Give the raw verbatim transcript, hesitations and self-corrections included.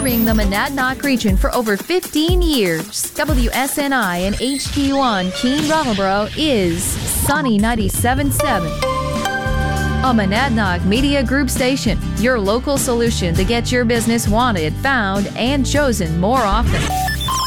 Serving the Monadnock region for over fifteen years, W S N I and H D one Keene Brattleboro is Sunny ninety-seven point seven. A Monadnock Media Group station, your local solution to get your business wanted, found, and chosen more often.